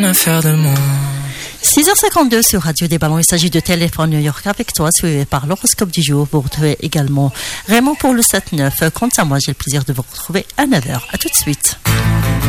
Faire de moi. 6h52 sur Radio des Ballons. Il s'agit de Téléphone New York avec toi, suivi par l'horoscope du jour. Vous retrouvez également Raymond pour le 7-9. Quant à moi, j'ai le plaisir de vous retrouver à 9h. À tout de suite.